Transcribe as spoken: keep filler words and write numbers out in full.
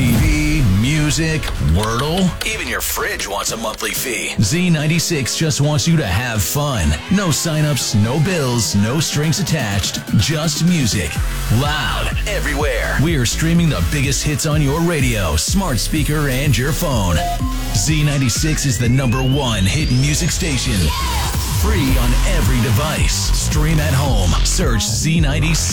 T V, music, Wordle, even your fridge wants a monthly fee. Z ninety-six just wants you to have fun. No signups, no bills, no strings attached, just music. Loud, everywhere. We are streaming the biggest hits on your radio, smart speaker, and your phone. Z ninety-six is the number one hit music station. Free on every device. Stream at home. Search Z ninety-six.